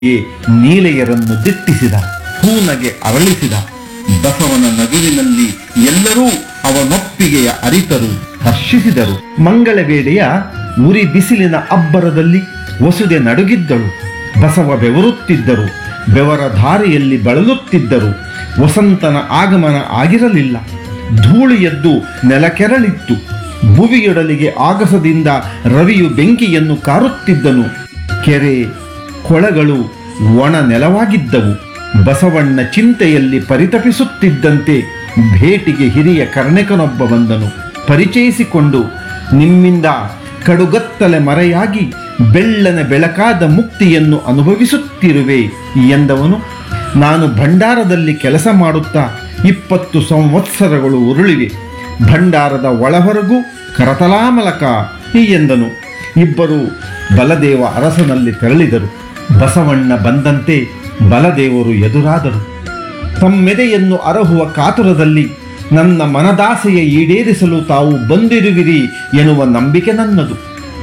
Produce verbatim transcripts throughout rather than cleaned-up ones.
ಏ ನೀಲೆಯರನ್ನು ದಿಟ್ಟಿಸಿದ, ಹೂನಗೆ ಅರಳಿಸಿದ. ಬಸವನ ನಗುವಿನಲ್ಲಿ ಎಲ್ಲರೂ ಅವನೊಪ್ಪಿಗೆಯ ಅರಿತರು, ಹರ್ಷಿಸಿದರು. ಮಂಗಳ ವೇಳೆಯ ಉರಿ ಬಿಸಿಲಿನ ಅಬ್ಬರದಲ್ಲಿ ವಸುದೆ ನಡುಗಿದ್ದಳು. ಬಸವ ಬೆವರುತ್ತಿದ್ದರು, ಬೆವರ ಧಾರೆಯಲ್ಲಿ ಬಳಲುತ್ತಿದ್ದರು. ವಸಂತನ ಆಗಮನ ಆಗಿರಲಿಲ್ಲ. ಧೂಳು ಎದ್ದು ನೆಲಕೆರಳಿತ್ತು. ಭುವಿಯೊಡಲಿಗೆ ಆಗಸದಿಂದ ರವಿಯು ಬೆಂಕಿಯನ್ನು ಕಾರುತ್ತಿದ್ದನು. ಕೆರೆ ಕೊಳಗಳು ಒಣ ನೆಲವಾಗಿದ್ದವು. ಬಸವಣ್ಣ ಚಿಂತೆಯಲ್ಲಿ ಪರಿತಪಿಸುತ್ತಿದ್ದಂತೆ ಭೇಟಿಗೆ ಹಿರಿಯ ಕರ್ಣಿಕನೊಬ್ಬ ಬಂದನು. ಪರಿಚಯಿಸಿಕೊಂಡು, ನಿಮ್ಮಿಂದ ಕಡುಗತ್ತಲೆ ಮರೆಯಾಗಿ ಬೆಳ್ಳನೆ ಬೆಳಕಾದ ಮುಕ್ತಿಯನ್ನು ಅನುಭವಿಸುತ್ತಿರುವೆ ಎಂದವನು. ನಾನು ಭಂಡಾರದಲ್ಲಿ ಕೆಲಸ ಮಾಡುತ್ತಾ ಇಪ್ಪತ್ತು ಸಂವತ್ಸರಗಳು ಉರುಳಿವೆ. ಭಂಡಾರದ ಒಳಹೊರಗು ಕರತಲಾಮಲಕ ಎಂದನು. ಇಬ್ಬರು ಬಲದೇವ ಅರಸನಲ್ಲಿ ತೆರಳಿದರು. ಬಸವಣ್ಣ ಬಂದಂತೆ ಬಲದೇವರು ಎದುರಾದರು. ತಮ್ಮೆದೆಯನ್ನು ಅರಹುವ ಕಾತುರದಲ್ಲಿ ನನ್ನ ಮನದಾಸೆಯ ಈಡೇರಿಸಲು ತಾವು ಬಂದಿರುವಿರಿ ಎನ್ನುವ ನಂಬಿಕೆ ನನ್ನದು.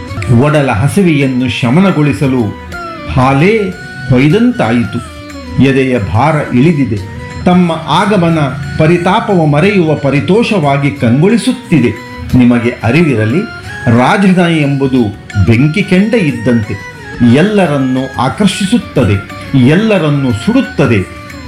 ಒಡಲ ಹಸಿವೆಯನ್ನು ಶಮನಗೊಳಿಸಲು ಹಾಲೇ ಹೊಯ್ದಂತಾಯಿತು. ಎದೆಯ ಭಾರ ಇಳಿದಿದೆ. ತಮ್ಮ ಆಗಮನ ಪರಿತಾಪವ ಮರೆಯುವ ಪರಿತೋಷವಾಗಿ ಕಂಗೊಳಿಸುತ್ತಿದೆ. ನಿಮಗೆ ಅರಿವಿರಲಿ, ರಾಜಧಾನಿ ಎಂಬುದು ಬೆಂಕಿ ಕೆಂಡ ಇದ್ದಂತೆ. ಎಲ್ಲರನ್ನೂ ಆಕರ್ಷಿಸುತ್ತದೆ, ಎಲ್ಲರನ್ನೂ ಸುಡುತ್ತದೆ.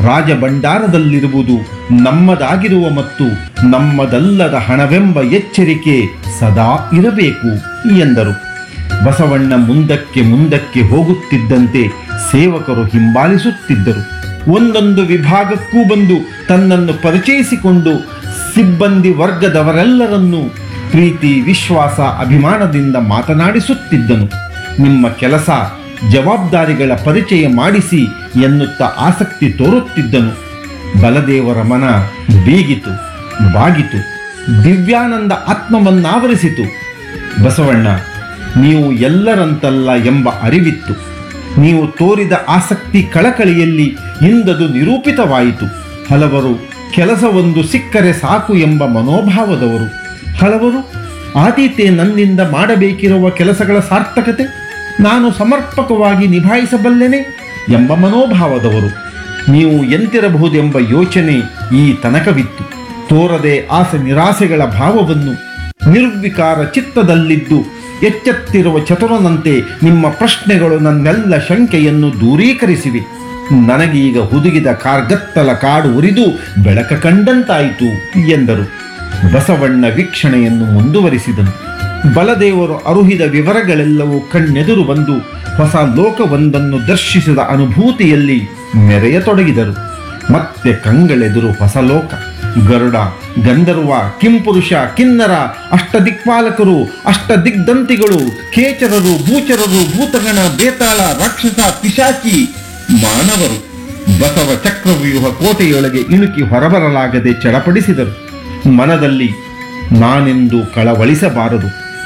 ರಾಜಭಂಡಾರದಲ್ಲಿರುವುದು ನಮ್ಮದಾಗಿರುವ ಮತ್ತು ನಮ್ಮದಲ್ಲದ ಹಣವೆಂಬ ಎಚ್ಚರಿಕೆ ಸದಾ ಇರಬೇಕು ಎಂದರು. ಬಸವಣ್ಣ ಮುಂದಕ್ಕೆ ಮುಂದಕ್ಕೆ ಹೋಗುತ್ತಿದ್ದಂತೆ ಸೇವಕರು ಹಿಂಬಾಲಿಸುತ್ತಿದ್ದರು. ಒಂದೊಂದು ವಿಭಾಗಕ್ಕೂ ಬಂದು ತನ್ನನ್ನು ಪರಿಚಯಿಸಿಕೊಂಡು ಸಿಬ್ಬಂದಿ ವರ್ಗದವರೆಲ್ಲರನ್ನೂ ಪ್ರೀತಿ, ವಿಶ್ವಾಸ, ಅಭಿಮಾನದಿಂದ ಮಾತನಾಡಿಸುತ್ತಿದ್ದನು. ನಿಮ್ಮ ಕೆಲಸ, ಜವಾಬ್ದಾರಿಗಳ ಪರಿಚಯ ಮಾಡಿಸಿ ಎನ್ನುತ್ತಾ ಆಸಕ್ತಿ ತೋರುತ್ತಿದ್ದನು. ಬಲದೇವರ ಮನ ಬೀಗಿತು, ಬಾಗಿತು. ದಿವ್ಯಾನಂದ ಆತ್ಮವನ್ನಾವರಿಸಿತು. ಬಸವಣ್ಣ, ನೀವು ಎಲ್ಲರಂತಲ್ಲ ಎಂಬ ಅರಿವಿತ್ತು. ನೀವು ತೋರಿದ ಆಸಕ್ತಿ ಕಳಕಳಿಯಲ್ಲಿ ಇಂದದು ನಿರೂಪಿತವಾಯಿತು. ಹಲವರು ಕೆಲಸವೊಂದು ಸಿಕ್ಕರೆ ಸಾಕು ಎಂಬ ಮನೋಭಾವದವರು, ಹಲವರು ಆದೀತೆ ನನ್ನಿಂದ ಮಾಡಬೇಕಿರುವ ಕೆಲಸಗಳ ಸಾರ್ಥಕತೆ ನಾನು ಸಮರ್ಪಕವಾಗಿ ನಿಭಾಯಿಸಬಲ್ಲೆನೆ ಎಂಬ ಮನೋಭಾವದವರು. ನೀವು ಎಂತಿರಬಹುದೆಂಬ ಯೋಚನೆ ಈ ತನಕವಿತ್ತು. ತೋರದೆ ಆಸೆ ನಿರಾಸೆಗಳ ಭಾವವನ್ನು ನಿರ್ವಿಕಾರ ಚಿತ್ತದಲ್ಲಿದ್ದು ಎಚ್ಚೆತ್ತಿರುವ ಚತುರನಂತೆ ನಿಮ್ಮ ಪ್ರಶ್ನೆಗಳು ನನ್ನೆಲ್ಲ ಶಂಕೆಯನ್ನು ದೂರೀಕರಿಸಿವೆ. ನನಗೀಗ ಹುದುಗಿದ ಕಾರ್ಗತ್ತಲ ಕಾಡು ಉರಿದು ಬೆಳಕ ಕಂಡಂತಾಯಿತು ಎಂದರು. ಬಸವಣ್ಣ ವೀಕ್ಷಣೆಯನ್ನು ಮುಂದುವರಿಸಿದನು. ಬಲದೇವರು ಅರುಹಿದ ವಿವರಗಳೆಲ್ಲವೂ ಕಣ್ಣೆದುರು ಬಂದು ಹೊಸ ಲೋಕವೊಂದನ್ನು ದರ್ಶಿಸಿದ ಅನುಭೂತಿಯಲ್ಲಿ ಮೆರೆಯತೊಡಗಿದರು. ಮತ್ತೆ ಕಂಗಳೆದುರು ಹೊಸ ಲೋಕ. ಗರುಡ, ಗಂಧರ್ವ, ಕಿಂಪುರುಷ, ಕಿನ್ನರ, ಅಷ್ಟದಿಕ್ಪಾಲಕರು, ಅಷ್ಟದಿಗ್ಧಂತಿಗಳು, ಖೇಚರರು, ಭೂಚರರು, ಭೂತಗಣ, ಬೇತಾಳ, ರಾಕ್ಷಸ, ಪಿಶಾಚಿ, ಮಾನವರು ಬಸವ ಚಕ್ರವ್ಯೂಹ ಕೋಟೆಯೊಳಗೆ ಇಣುಕಿ ಹೊರಬರಲಾಗದೆ ಚಡಪಡಿಸಿದರು. ಮನದಲ್ಲಿ ನಾನೆಂದು ಕಳವಳಿಸಬಾರದು.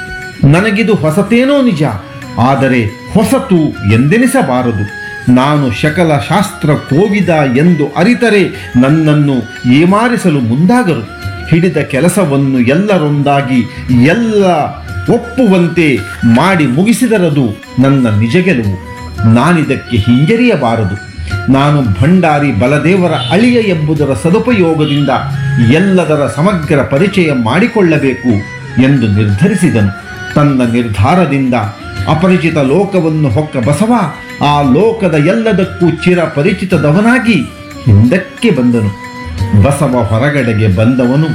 ನನಗಿದು ಹೊಸತೇನೋ ನಿಜ, ಆದರೆ ಹೊಸತು ಎಂದೆನಿಸಬಾರದು. ನಾನು ಶಕಲ ಶಾಸ್ತ್ರ ಕೋವಿದ ಎಂದು ಅರಿತರೆ ನನ್ನನ್ನು ಏಮಾರಿಸಲು ಮುಂದಾಗರು. ಹಿಡಿದ ಕೆಲಸವನ್ನು ಎಲ್ಲರೊಂದಾಗಿ ಎಲ್ಲ ಒಪ್ಪುವಂತೆ ಮಾಡಿ ಮುಗಿಸಿದರದು ನನ್ನ ನಿಜ ಗೆಲುವು. ನಾನಿದಕ್ಕೆ ಹಿಂಜರಿಯಬಾರದು. ನಾನು ಭಂಡಾರಿ ಬಲದೇವರ ಅಳಿಯ ಎಂಬುದರ ಸದುಪಯೋಗದಿಂದ ಎಲ್ಲದರ ಸಮಗ್ರ ಪರಿಚಯ ಮಾಡಿಕೊಳ್ಳಬೇಕು ಎಂದು ನಿರ್ಧರಿಸಿದನು. ತನ್ನ ನಿರ್ಧಾರದಿಂದ ಅಪರಿಚಿತ ಲೋಕವನ್ನು ಹೊಕ್ಕ ಬಸವ ಆ ಲೋಕದ ಎಲ್ಲದಕ್ಕೂ ಚಿರ ಪರಿಚಿತದವನಾಗಿ ಹಿಂದಕ್ಕೆ ಬಂದನು. ಬಸವ ಹೊರಗಡೆಗೆ ಬಂದವನು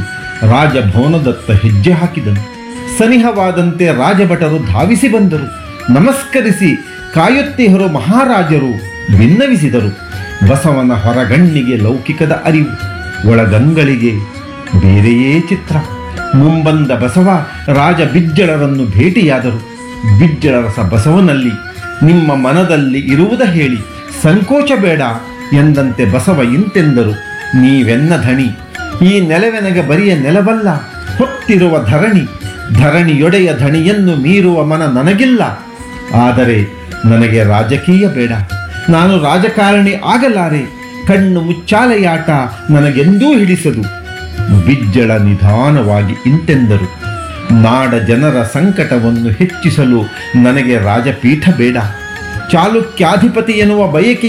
ರಾಜಭವನದತ್ತ ಹೆಜ್ಜೆ ಹಾಕಿದನು. ಸನಿಹವಾದಂತೆ ರಾಜಭಟರು ಧಾವಿಸಿ ಬಂದರು. ನಮಸ್ಕರಿಸಿ ಕಾಯುತ್ತಿಹರು ಮಹಾರಾಜರು ಭಿನ್ನವಿಸಿದರು. ಬಸವನ ಹೊರಗಣ್ಣಿಗೆ ಲೌಕಿಕದ ಅರಿವು, ಒಳಗಂಗಳಿಗೆ ಬೇರೆಯೇ ಚಿತ್ರ. ಮುಂಬಂದ ಬಸವ ರಾಜ ಬಿಜ್ಜಳರನ್ನು ಭೇಟಿಯಾದರು. ಬಿಜ್ಜಳರಸ ಬಸವನಲ್ಲಿ ನಿಮ್ಮ ಮನದಲ್ಲಿ ಇರುವುದ ಹೇಳಿ, ಸಂಕೋಚ ಬೇಡ ಎಂದಂತೆ ಬಸವ ಇಂತೆಂದರು. ನೀವೆನ್ನ ಧಣಿ, ಈ ನೆಲವೆನಗೆ ಬರಿಯ ನೆಲವಲ್ಲ, ಹೊತ್ತಿರುವ ಧರಣಿ. ಧರಣಿಯೊಡೆಯ ಧಣಿಯನ್ನು ಮೀರುವ ಮನ ನನಗಿಲ್ಲ. ಆದರೆ ನನಗೆ ರಾಜಕೀಯ ಬೇಡ. ನಾನು ರಾಜಕಾರಣಿ ಆಗಲಾರೆ. ಕಣ್ಣು ಮುಚ್ಚಾಲೆಯಾಟ ನನಗೆಂದೂ ಹಿಡಿಸದು. ಬಿಜ್ಜಳ ನಿಧಾನವಾಗಿ ಇಂತೆಂದರು. ನಾಡ ಜನರ ಸಂಕಟವನ್ನು ಹೆಚ್ಚಿಸಲು ನನಗೆ ರಾಜಪೀಠ ಬೇಡ. ಚಾಲುಕ್ಯಾಧಿಪತಿ ಎನ್ನುವ ಬಯಕೆ